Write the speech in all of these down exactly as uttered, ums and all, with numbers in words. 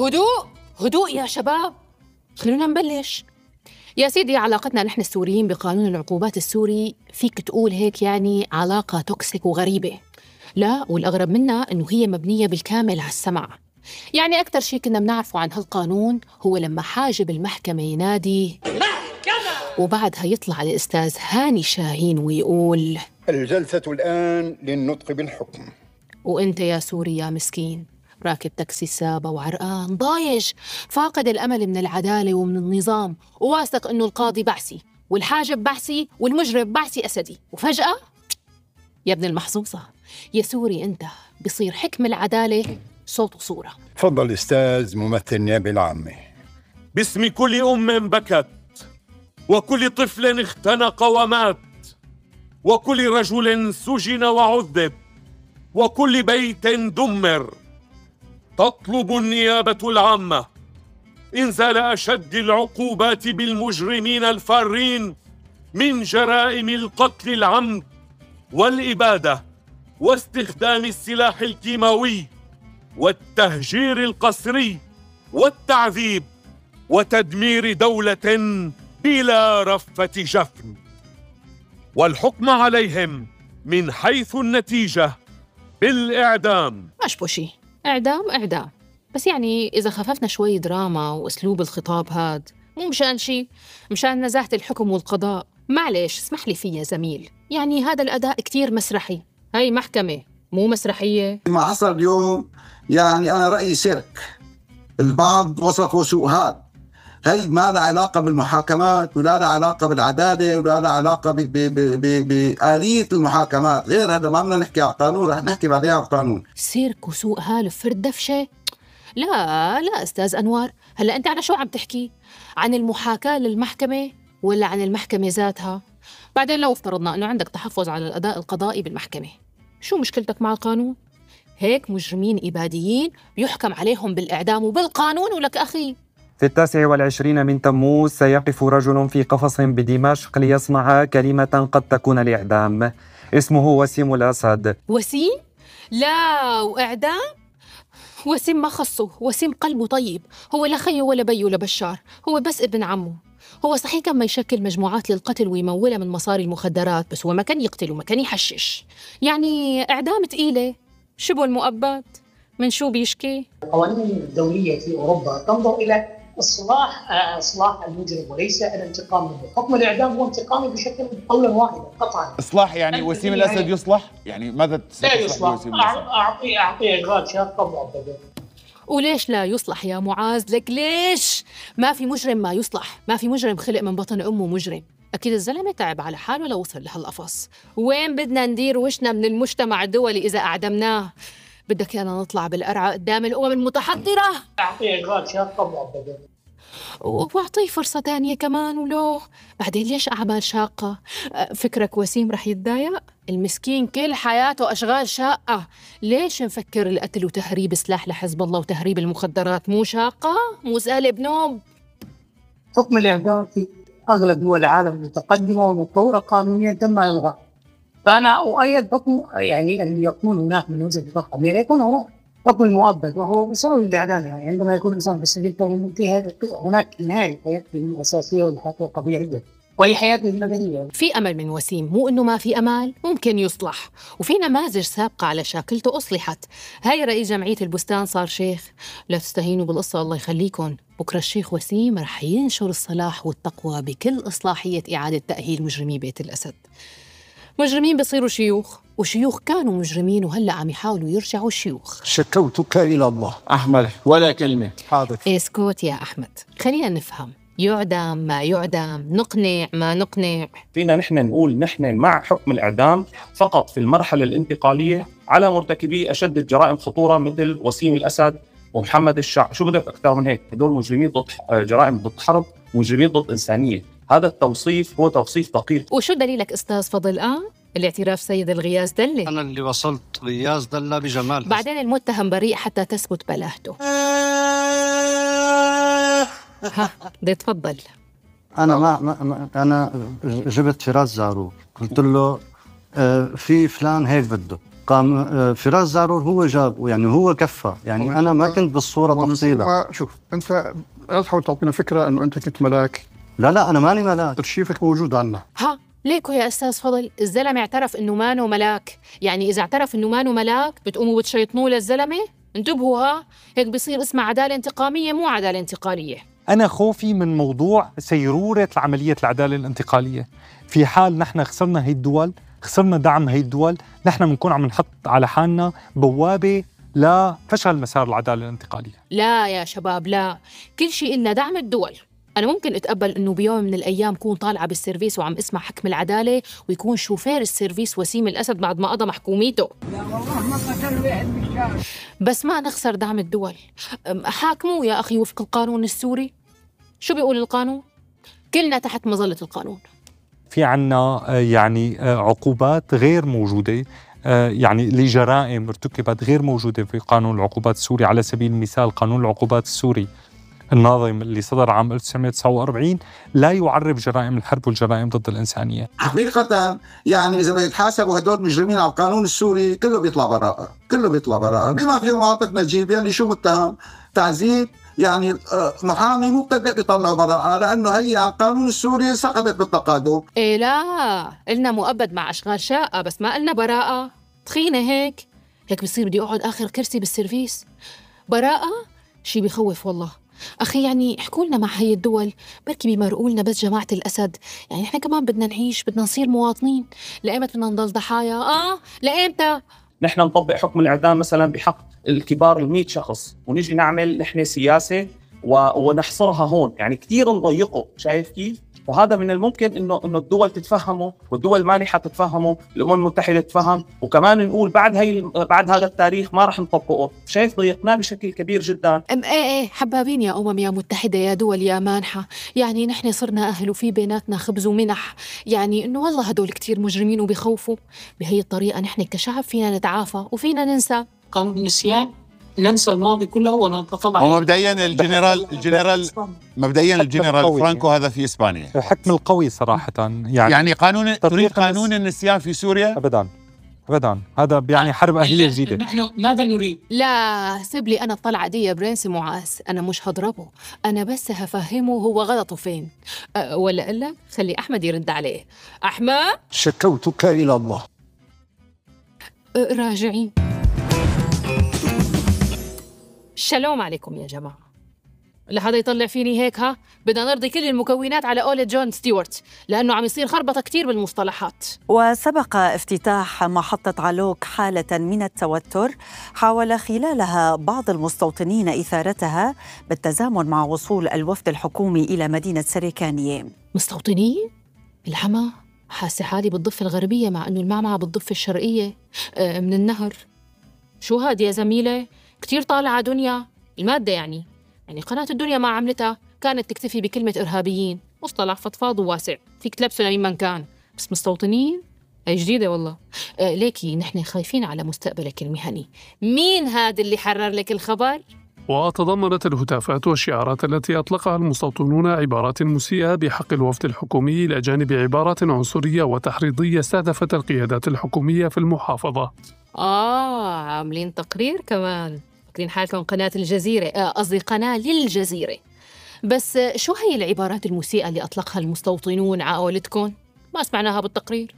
هدوء هدوء يا شباب، خلونا نبلش. يا سيدي، علاقتنا نحن السوريين بقانون العقوبات السوري فيك تقول هيك يعني علاقة توكسيك وغريبة. لا، والأغرب منها إنه هي مبنية بالكامل على السمع. يعني أكتر شيء كنا بنعرفه عن هالقانون هو لما حاجب المحكمة ينادي محكمة، وبعدها يطلع الأستاذ هاني شاهين ويقول الجلسة الآن للنطق بالحكم. وإنت يا سوري يا مسكين راكب تاكسي سابة وعرقان ضايج، فاقد الأمل من العدالة ومن النظام، وواثق إنه القاضي بعثي والحاجب بعثي والمجرم بعثي أسدي، وفجأة يا ابن المحظوظة يا سوري أنت بصير حكم العدالة صوت وصورة. تفضل أستاذ ممثل النيابة العامة. باسم كل أم بكت، وكل طفل اختنق ومات، وكل رجل سجن وعذب، وكل بيت دمر، تطلب النيابة العامة إنزال أشد العقوبات بالمجرمين الفارين من جرائم القتل العمد والإبادة واستخدام السلاح الكيماوي والتهجير القسري والتعذيب وتدمير دولة بلا رفة جفن، والحكم عليهم من حيث النتيجة بالإعدام. مش بوشي، إعدام إعدام، بس يعني إذا خففنا شوي دراما وأسلوب الخطاب هاد، مو مشان شي، مشان نزاهة الحكم والقضاء. معلش اسمح لي فيه يا زميل، يعني هذا الأداء كتير مسرحي، هاي محكمة مو مسرحية. ما حصل اليوم يعني أنا رأيي سيرك، البعض وصفوا سوء هذا، هي ما لها علاقة بالمحاكمات ولا لها علاقة بالعدالة ولا لها علاقة بآلية المحاكمات، غير هذا ما بدنا نحكي على القانون، رح نحكي بعدين على القانون. سيرك وسوء هالف فرد دفشة؟ لا لا أستاذ أنوار، هلأ أنت على شو عم تحكي؟ عن المحاكاة للمحكمة ولا عن المحكمة ذاتها؟ بعدين لو افترضنا أنه عندك تحفظ على الأداء القضائي بالمحكمة، شو مشكلتك مع القانون؟ هيك مجرمين إباديين بيحكم عليهم بالإعدام وبالقانون. ولك أخي في التاسع والعشرين من تموز سيقف رجل في قفص بدمشق ليصنع كلمة قد تكون الإعدام. اسمه وسيم الأسد. وسيم؟ لا، وإعدام؟ وسيم ما خصه، وسيم قلبه طيب، هو لا خيه ولا بيه ولا بشار، هو بس ابن عمه. هو صحيح كان ما يشكل مجموعات للقتل ويمولها من مصاري المخدرات، بس هو ما كان يقتل وما كان يحشش. يعني إعدام تقيلة، شبه المؤبد، من شو بيشكي؟ القوانين الدولية في أوروبا تنظر إلى إصلاح إصلاح المجرم وليس الانتقام منه. حكم الإعدام هو انتقامي بشكل قولا واحدا قطعا. إصلاح يعني وسيم الأسد يصلح؟ يعني ماذا لا يصلح، أعطيه أعطيه إشغال شاقة مؤبدة. وليش لا يصلح يا معاذ؟ لك ليش؟ ما في مجرم ما يصلح، ما في مجرم خلق من بطن أمه مجرم. أكيد الزلمة تعب على حاله لو وصل لهالقفص. وين بدنا ندير وشنا من المجتمع الدولي إذا أعدمناه؟ بدك يانا نطلع بالقرعة قدام الأمم المتحضرة؟ أعطيه إشغال شاقة مؤبدة وأعطيه فرصة تانية كمان. ولو بعدين ليش أعمال شاقة؟ فكرك وسيم رح يتضايق؟ المسكين كل حياته أشغال شاقة، ليش نفكر القتل وتهريب سلاح لحزب الله وتهريب المخدرات مو شاقة؟ مو سهل بنوب. حكم الإعدام في أغلب دول العالم المتقدمة والمتطورة قانونيا تم إلغاء، فأنا أؤيد حكم يعني أن يكون هناك من وجهة نظر يعني يكون هناك حكم المؤبد، وهو بسبب الإعدام. يعني عندما يكون الإنسان في السجن فهناك هناك نهاية حياته الأساسية والحياة الطبيعية وهي حياته المدنية. في أمل من وسيم، مو إنه ما في أمل، ممكن يصلح، وفي نماذج سابقة على شاكلته أصلحت. هاي رئيس جمعية البستان صار شيخ، لا تستهينوا بالقصة الله يخليكم. بكرة الشيخ وسيم رح ينشر الصلاح والتقوى بكل إصلاحية إعادة تأهيل مجرمي بيت الأسد. مجرمين بيصيروا شيوخ، وشيوخ كانوا مجرمين وهلأ عم يحاولوا يرجعوا شيوخ. شكوتك إلى الله. أحمد ولا كلمة. حاضر. اسكت يا أحمد، خلينا نفهم. يعدم ما يعدم، نقنع ما نقنع. فينا نحن نقول نحن مع حكم الإعدام فقط في المرحلة الانتقالية على مرتكبي أشد الجرائم خطورة مثل وسيم الأسد ومحمد الشع. شو بدك أكثر من هيك؟ هدول مجرمين ضد جرائم ضد حرب، مجرمين ضد إنسانية. هذا التوصيف هو توصيف دقيق. وشو دليلك أستاذ فضل؟ آه الاعتراف سيد الغياث دلة. أنا اللي وصلت غياث دلة بجمال. بعدين المتهم بريء حتى تثبت بلاهته. ها بدي تفضل. أنا ما, ما أنا جبت فراس زاروق، قلت له آه في فلان هيك بده، قام فراس زارور هو جابه، يعني هو كفى، يعني انا ما كنت بالصوره تفصيلا. شوف انت لا تحاول تعطينا فكره انه انت كنت ملاك. لا لا انا ماني ملاك، ترشيفك موجود عنا. ها ليكو يا استاذ فضل، الزلمه اعترف انه مانو ملاك، يعني اذا اعترف انه مانو ملاك بتقوموا بتشيطنوه للزلمه؟ انتبهوا ها، هيك بصير اسمها عداله انتقاميه مو عداله انتقاليه. أنا خوفي من موضوع سيرورة عملية العدالة الانتقالية. في حال نحن خسرنا هي الدول، خسرنا دعم هي الدول، نحن بنكون عم نحط على حالنا بوابة لفشل مسار العدالة الانتقالية. لا يا شباب لا، كل شيء إلنا دعم الدول. أنا ممكن أتقبل إنه بيوم من الأيام كون طالعة بالسيرفيس وعم اسمع حكم العدالة ويكون شوفير السيرفيس وسيم الأسد بعد ما قضى محكوميته. لا والله ما قتل واحد بالشارع. بس ما نخسر دعم الدول. حاكموا يا أخي وفق القانون السوري. شو بيقول القانون؟ كلنا تحت مظلة القانون. في عنا يعني عقوبات غير موجودة، يعني لجرائم ارتكبت غير موجودة في قانون العقوبات السوري. على سبيل المثال قانون العقوبات السوري الناظم اللي صدر عام ألف وتسعمائة وتسعة وأربعين لا يعرف جرائم الحرب والجرائم ضد الإنسانية. حقيقة يعني إذا بيتحاسبوا هدول مجرمين على القانون السوري كله بيطلع براءة، كله بيطلع براءة بما في مناطق نجيب. يعني شو متهم؟ تعذيب، يعني محامي مبتدئ بيطلعوا براءة لأنه هي على القانون السوري سقطت بالتقادم. إيه لا، قلنا مؤبد مع أشغال شاقة بس ما قلنا براءة. تخينة هيك هيك بصير بدي أقعد آخر كرسي بالسيرفيس. براءة شي بيخوف والله. أخي يعني احكوا لنا مع هي الدول، بركي بيمرقوا لنا بس جماعة الأسد، يعني إحنا كمان بدنا نعيش، بدنا نصير مواطنين. لأيمتى بدنا نضل ضحايا؟ آه لأيمتى؟ نحن نطبق حكم الإعدام مثلا بحق الكبار المئة شخص ونيجي نعمل نحن سياسة ونحصرها هون، يعني كثير نضيقه. شايف كيف؟ وهذا من الممكن انه انه الدول تتفهمه والدول المانحه تتفهمه، الامم المتحده تتفهم، وكمان نقول بعد هي بعد هذا التاريخ ما راح نطبقه. شايف ضيقناه بشكل كبير جدا. ام ايه ايه حبابين يا امم يا متحده يا دول يا مانحه، يعني نحن صرنا اهل وفي بيناتنا خبز ومنح، يعني انه والله هدول كتير مجرمين وبيخوفوا. بهي الطريقه نحن كشعب فينا نتعافى وفينا ننسى. قانون النسيان، ننسى الماضي كله ونتطلع. ومبدئيا الجنرال الجنرال مبدئيا الجنرال فرانكو هذا في اسبانيا. الحكم القوي صراحه، يعني يعني قانون تريد قانون النسيان في سوريا؟ ابدا ابدا، هذا يعني حرب اهليه جديده. نحن ماذا نريد؟ لا سيب لي انا الطلعه دي يا برنس معاذ، انا مش هضربه، انا بس هفهمه هو غلطه فين. أه ولا اقول لك خلي احمد يرد عليه. احمد شكوتك الى الله. أه راجعين. شلوم عليكم يا جماعة. لحدا يطلع فيني هيك ها، بدنا نرضي كل المكونات على قول جون ستيوارت لأنه عم يصير خربطة كتير بالمصطلحات. وسبق افتتاح محطة علوك حالة من التوتر حاول خلالها بعض المستوطنين إثارتها بالتزامن مع وصول الوفد الحكومي إلى مدينة سريكانية. مستوطنين؟ الحما حاسة حالي بالضفة الغربية مع أنه المعمعة بالضفة الشرقية من النهر. شو هاد يا زميلة؟ كتير طالعة دنيا المادة، يعني يعني قناة الدنيا ما عملتها كانت تكتفي بكلمة إرهابيين، مصطلح فضفاض وواسع فيك تلبسه لمين من كان، بس مستوطنين هي جديدة والله. آه ليكي نحن خايفين على مستقبلك المهني. مين هذا اللي حرر لك الخبر؟ وتضمنت الهتافات والشعارات التي أطلقها المستوطنون عبارات مسيئة بحق الوفد الحكومي إلى جانب عبارات عنصرية وتحريضية استهدفت القيادات الحكومية في المحافظة. آه عاملين تقرير كمان، فاكرين حالكم قناة الجزيرة، قصدي آه قناة للجزيرة. بس شو هي العبارات المسيئة اللي أطلقها المستوطنون على قولتكم؟ ما سمعناها بالتقرير.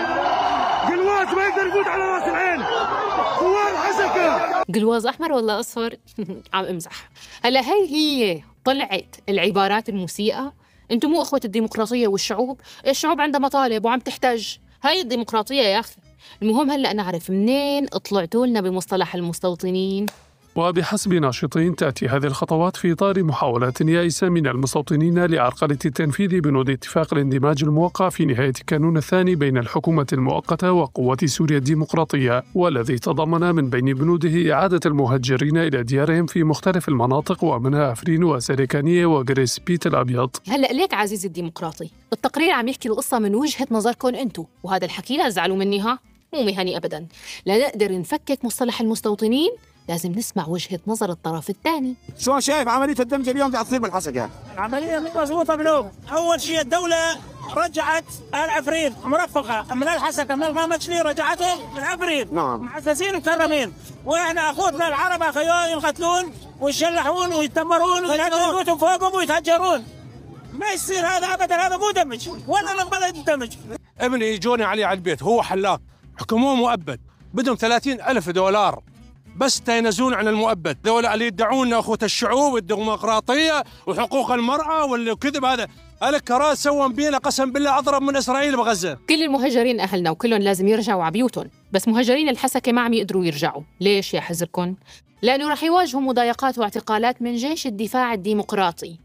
قلواز ما يقدر يفوت على راس العين، ثوار حسكة. قلواز أحمر ولا أصفر؟ عم امزح. هلا هي هي طلعت العبارات المسيئة. انتم مو أخوة الديمقراطية والشعوب؟ الشعوب عندها مطالب وعم تحتاج، هاي الديمقراطية يا أخي. المهم هلأ نعرف منين طلعتوا لنا بمصطلح المستوطنين. وبحسب ناشطين تأتي هذه الخطوات في إطار محاولات يائسة من المستوطنين لعرقلة تنفيذ بنود اتفاق الاندماج الموقع في نهاية كانون الثاني بين الحكومة المؤقتة وقوات سوريا الديمقراطية، والذي تضمن من بين بنوده إعادة المهجرين إلى ديارهم في مختلف المناطق ومنها عفرين وسريكانية وغريس بيت الأبيض. هلأ ليك عزيزي الديمقراطي، التقرير عم يحكي القصة من وجهة نظركم أنتو، وهذا الحكي لا تزعلوا مني ها، مو مهني أبداً. لا نقدر نفكك مصطلح المستوطنين لازم نسمع وجهة نظر الطرف الثاني. شو شايف عملية الدمج اليوم في تصير بالحسكة؟ العملية مو مضبوطة بلوم. أول شيء الدولة رجعت العفريت مرفقة من الحسكة من القامشلي، رجعته العفريت نعم معززين ومكرمين. واحنا اخوتنا العرب اخيون ينقتلون ويشلحون ويتمرون ويهدون بيوتهم فوقهم ويتهجرون. ما يصير هذا ابدا، هذا مو دمج ولا نقبل الدمج. ابني يجوني علي على البيت، هو حلاق، حكموه مؤبد، بدهم ثلاثين ألف دولار بس تينزون عن المؤبد. دولة اللي يدعون أخوة الشعوب والديمقراطية وحقوق المرأة والكذب، هذا هذا كراد سووا بينا قسم بالله أضرب من إسرائيل بغزة. كل المهجرين أهلنا وكلهم لازم يرجعوا على بيوتهم، بس مهجرين الحسكة ما عم يقدروا يرجعوا. ليش يا حزركن؟ لأنه رح يواجهوا مضايقات واعتقالات من جيش الدفاع الديمقراطي.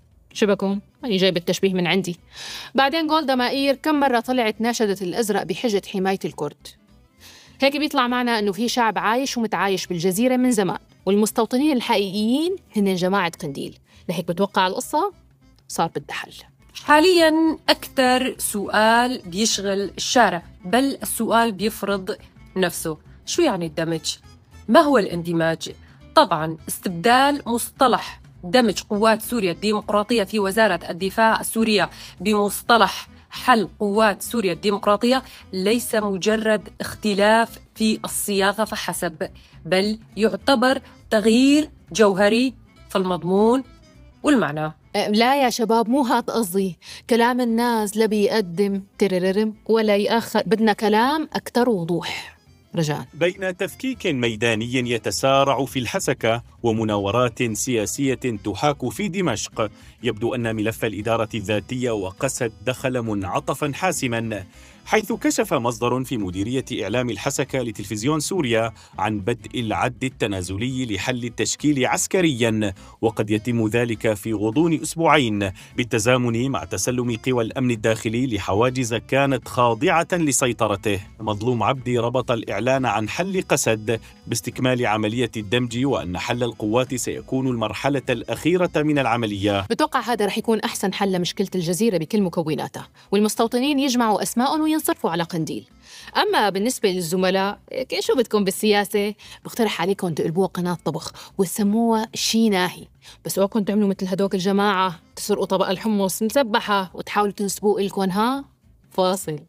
شبكون؟ أنا جايب التشبيه من عندي. بعدين جولدا مائير كم مرة طلعت ناشدت الأزرق بحجة حماية الكرد. هيك بيطلع معنا أنه في شعب عايش ومتعايش بالجزيرة من زمان، والمستوطنين الحقيقيين هن جماعة قنديل. لهيك بتوقع القصة صار بدها حل. حالياً أكثر سؤال بيشغل الشارع، بل السؤال بيفرض نفسه. شو يعني الدمج؟ ما هو الاندماج؟ طبعاً استبدال مصطلح دمج قوات سوريا الديمقراطية في وزارة الدفاع السورية بمصطلح حل قوات سوريا الديمقراطية ليس مجرد اختلاف في الصياغة فحسب، بل يعتبر تغيير جوهري في المضمون والمعنى. لا يا شباب، مو هاد قصدي. كلام الناس لا بيقدم ترررم ولا يأخر، بدنا كلام أكثر وضوح. رجاء. بين تفكيك ميداني يتسارع في الحسكة ومناورات سياسية تحاك في دمشق، يبدو أن ملف الإدارة الذاتية وقسد دخل منعطفا حاسما، حيث كشف مصدر في مديرية إعلام الحسكة لتلفزيون سوريا عن بدء العد التنازلي لحل التشكيل عسكريا، وقد يتم ذلك في غضون أسبوعين بالتزامن مع تسلم قوى الأمن الداخلي لحواجز كانت خاضعة لسيطرته. مظلوم عبدي ربط الإعلان عن حل قسد باستكمال عملية الدمج، وأن حل القوات سيكون المرحلة الأخيرة من العملية. بتوقع هذا رح يكون أحسن حل لمشكلة الجزيرة بكل مكوناتها، والمستوطنين يجمعوا أسماءهم وينصرفوا على قنديل. أما بالنسبة للزملاء، شو بدكم بالسياسة؟ بقترح عليكم تقلبوها قناة طبخ وتسموها شي ناهي، بس اوعكم تعملوا مثل هدوك الجماعة تسرقوا طبق الحمص مسبحة وتحاولوا تنسبوه إلكم. ها فاصل.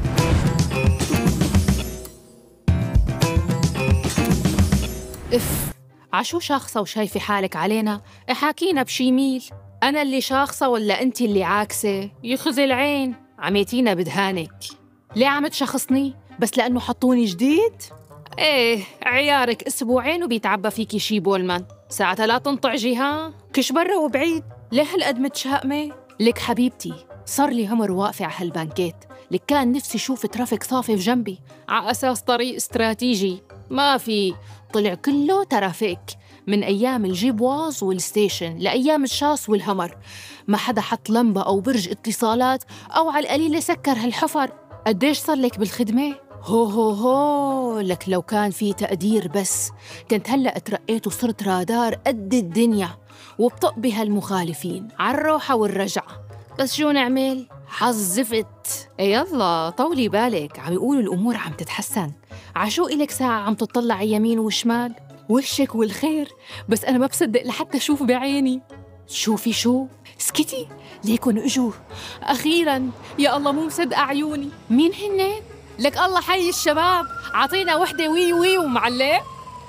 اف عشو شاخصة وشايفة حالك علينا؟ احاكينا بشي ميل. أنا اللي شاخصة ولا أنت اللي عاكسة؟ يخزي العين، عميتينا بدهانك. ليه عم تشخصني؟ بس لأنه حطوني جديد؟ ايه عيارك أسبوعين وبيتعبى فيكي شي بولمان، ساعتها لا تنطعجي. ها كش برا وبعيد، ليه هالقد متشائمة؟ لك حبيبتي صار لي عمر واقفة على هالبانكيت، لك كان نفسي شوف ترافيك صافي في جنبي على أساس طريق استراتيجي، ما في، طلع كله ترافيك من أيام الجيبواز والستيشن لأيام الشاص والهمر. ما حدا حط لمبة أو برج اتصالات أو على القليلة سكر هالحفر. قديش صار لك بالخدمة؟ هو هو هو لك لو كان في تقدير بس كنت هلأ ترقيت وصرت رادار قد الدنيا وبطق بها المخالفين على الروحة والرجعة. بس شو نعمل؟ حظ زفت. يلا طولي بالك، عم يقولوا الأمور عم تتحسن. عشو إلك ساعة عم تطلع يمين وشمال وشك والخير، بس أنا ما بصدق لحتى شوف بعيني. شوفي شو؟ سكتي ليكن اجوا أخيراً. يا الله مو مصدقة عيوني. مين هن؟ لك الله حي الشباب، عطينا وحدة وي وي ومعلق.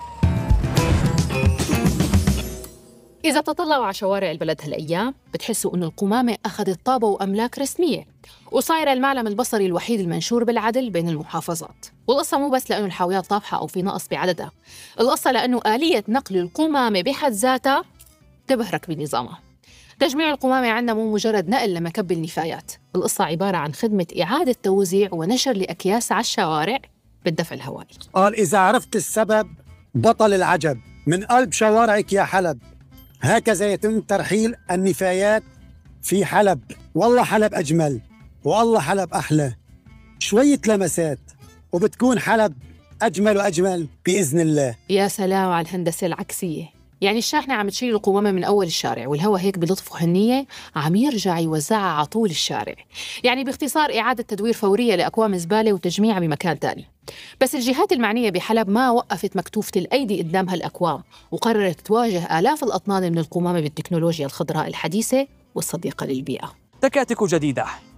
إذا تطلعوا على شوارع البلد هالأيام بتحسوا إنه القمامة أخذت طابة وأملاك رسمية، وصايرة المعلم البصري الوحيد المنشور بالعدل بين المحافظات. والقصة مو بس لأنه الحاويات طافحة أو في نقص بعددها، القصة لأنه آلية نقل القمامة بحد ذاتها تبهرك بنظامها. تجميع القمامة عندنا مو مجرد نقل لمكب النفايات، القصة عبارة عن خدمة إعادة توزيع ونشر لأكياس على الشوارع بالدفع الهوائي. قال إذا عرفت السبب بطل العجب، من قلب شوارعك يا حلب هكذا يتم ترحيل النفايات في حلب. والله حلب أجمل، والله حلب أحلى، شوية لمسات وبتكون حلب أجمل وأجمل بإذن الله. يا سلام على الهندسة العكسية، يعني الشاحنة عم تشيل القمامة من أول الشارع والهواء هيك بلطف وحنية عم يرجع يوزعها على طول الشارع. يعني باختصار إعادة تدوير فورية لأكوام زبالة وتجميعها بمكان تاني. بس الجهات المعنية بحلب ما وقفت مكتوفة الأيدي قدام هالأكوام، وقررت تواجه آلاف الأطنان من القمامة بالتكنولوجيا الخضراء الحديثة والصديقة للبيئة. تكاتك جديدة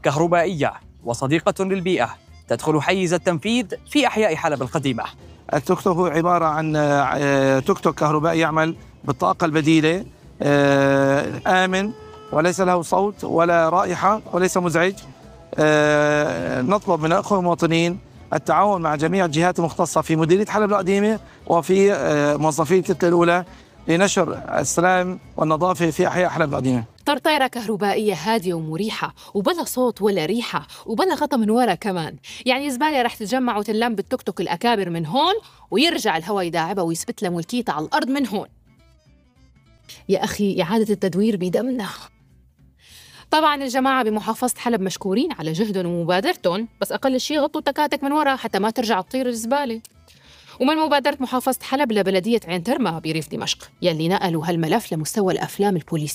كهربائية وصديقة للبيئة تدخل حيز التنفيذ في أحياء حلب القديمة. التوك توك هو عبارة عن توك توك كهربائي يعمل بالطاقة البديلة، آمن وليس له صوت ولا رائحة وليس مزعج. نطلب من الأخوة المواطنين التعاون مع جميع الجهات المختصة في مديرية حلب القديمة وفي موظفي الكتلة الأولى لنشر السلام والنظافة في أحياء حلب القديمة. طرطيرة كهربائية هادية ومريحة وبلا صوت ولا ريحة وبلا غطا من ورا كمان، يعني زبالة رح تتجمع وتنلم بالتوك توك الأكابر من هون ويرجع الهواء يداعبها ويثبت لها ملكيتها على الأرض من هون. يا أخي إعادة التدوير بدمنا. طبعا الجماعة بمحافظة حلب مشكورين على جهدهم ومبادرتهم، بس أقل شيء غطوا التكاتك من ورا حتى ما ترجع تطير الزبالة. ومن مبادرة محافظة حلب لبلدية عين ترمى بريف دمشق يلي نقلوا هالملف لمستوى الأفلام البوليسية